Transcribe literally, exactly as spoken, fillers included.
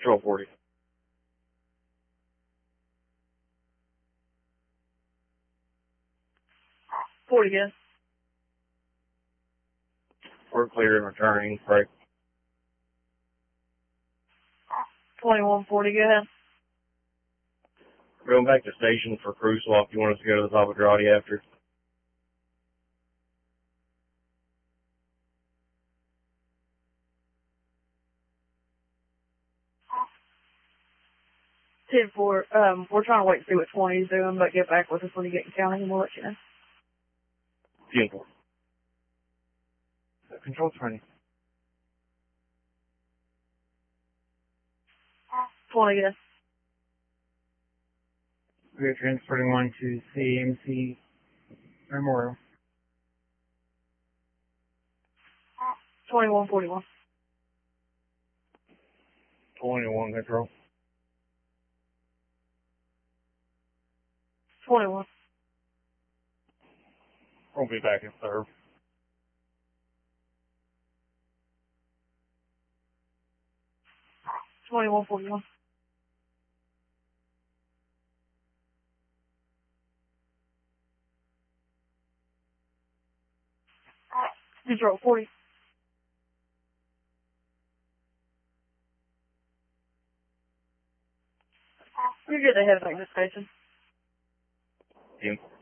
Control forty. forty, good. We're clear and returning. Break. twenty-one forty, go ahead. We're going back to station for crew swap. You want us to go to the top of Droddy after? ten four, um, we're trying to wait to see what twenty's doing, but get back with us when you get in county and we'll let you know. ten four. Control twenty. twenty, good. We are transporting one to C M C Memorial. twenty-one forty-one. twenty-one, Control. twenty-one. We'll be back in third. twenty-one forty-one. Control forty. You're good to head back to the station. ten four.